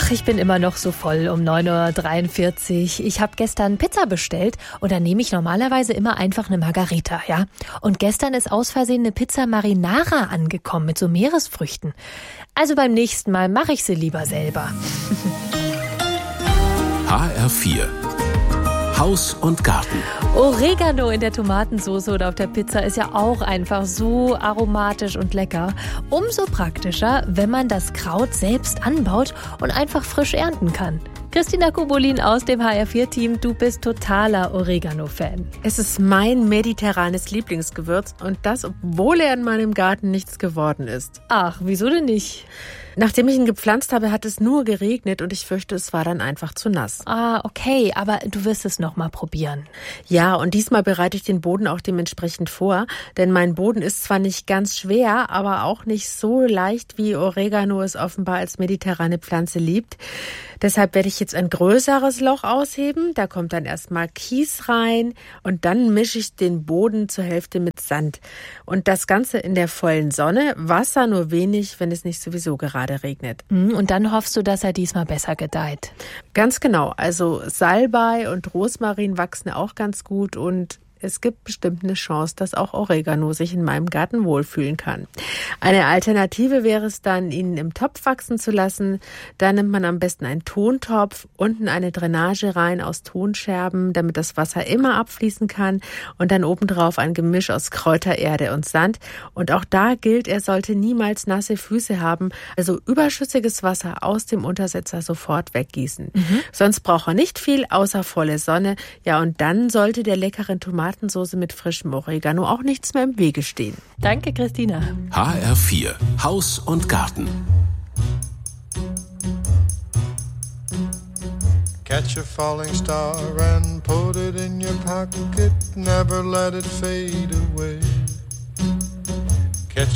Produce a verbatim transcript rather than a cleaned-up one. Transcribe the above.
Ach, ich bin immer noch so voll um neun Uhr dreiundvierzig. Ich habe gestern Pizza bestellt und dann nehme ich normalerweise immer einfach eine Margarita, ja? Und gestern ist aus Versehen eine Pizza Marinara angekommen mit so Meeresfrüchten. Also beim nächsten Mal mache ich sie lieber selber. H R vier Haus und Garten. Oregano in der Tomatensauce oder auf der Pizza ist ja auch einfach so aromatisch und lecker. Umso praktischer, wenn man das Kraut selbst anbaut und einfach frisch ernten kann. Christina Kubolin aus dem H R vier Team, du bist totaler Oregano-Fan. Es ist mein mediterranes Lieblingsgewürz und das, obwohl er in meinem Garten nichts geworden ist. Ach, wieso denn nicht? Nachdem ich ihn gepflanzt habe, hat es nur geregnet und ich fürchte, es war dann einfach zu nass. Ah, okay, aber du wirst es noch mal probieren. Ja, und diesmal bereite ich den Boden auch dementsprechend vor, denn mein Boden ist zwar nicht ganz schwer, aber auch nicht so leicht, wie Oregano es offenbar als mediterrane Pflanze liebt. Deshalb werde ich jetzt ein größeres Loch ausheben. Da kommt dann erstmal Kies rein und dann mische ich den Boden zur Hälfte mit Sand. Und das Ganze in der vollen Sonne, Wasser nur wenig, wenn es nicht sowieso gerade regnet. Und dann hoffst du, dass er diesmal besser gedeiht. Ganz genau. Also Salbei und Rosmarin wachsen auch ganz gut und es gibt bestimmt eine Chance, dass auch Oregano sich in meinem Garten wohlfühlen kann. Eine Alternative wäre es dann, ihn im Topf wachsen zu lassen. Da nimmt man am besten einen Tontopf, unten eine Drainage rein aus Tonscherben, damit das Wasser immer abfließen kann und dann obendrauf ein Gemisch aus Kräutererde und Sand. Und auch da gilt, er sollte niemals nasse Füße haben, also überschüssiges Wasser aus dem Untersetzer sofort weggießen. Mhm. Sonst braucht er nicht viel, außer volle Sonne. Ja, und dann sollte der leckeren Tomaten Tomatensauce mit frischem Oregano auch nichts mehr im Wege stehen. Danke, Christina. H R vier Haus und Garten. Catch a falling star and put it in your pocket. Never let it fade away.